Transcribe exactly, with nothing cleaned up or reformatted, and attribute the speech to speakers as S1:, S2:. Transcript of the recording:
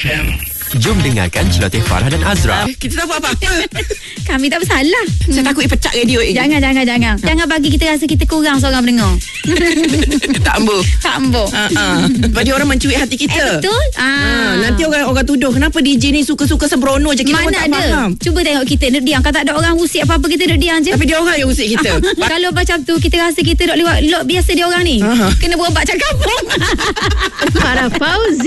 S1: M.
S2: Jom dengarkan celoteh Farah dan Azra.
S3: Kita tak buat apa-apa.
S4: Kami tak bersalah.
S3: Saya takut dia pecat radio ni.
S4: Jangan, jangan, jangan. Jangan bagi kita rasa kita kurang seorang pendengar.
S3: Tak ambil.
S4: Tak ambil.
S3: Uh-uh. Bagi orang mencuri hati kita.
S4: Eh, betul.
S3: Ah. Nanti orang orang tuduh kenapa D J ni suka-suka sembrono je. Kita pun
S4: Mana
S3: tak
S4: ada.
S3: faham.
S4: Cuba tengok kita duduk diam. Kalau tak ada orang usik apa-apa, kita duduk diam je.
S3: Tapi dia orang yang usik kita.
S4: Kalau macam tu kita rasa kita duduk lewat lot biasa dia orang ni.
S3: Aha.
S4: Kena berobat cakap kampung.
S5: Farah Fauzi